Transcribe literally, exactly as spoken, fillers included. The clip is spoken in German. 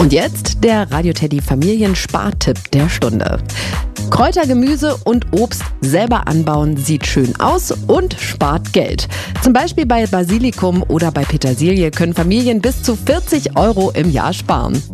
Und jetzt der Radio Teddy Familienspartipp der Stunde. Kräuter, Gemüse und Obst selber anbauen sieht schön aus und spart Geld. Zum Beispiel bei Basilikum oder bei Petersilie können Familien bis zu vierzig Euro im Jahr sparen.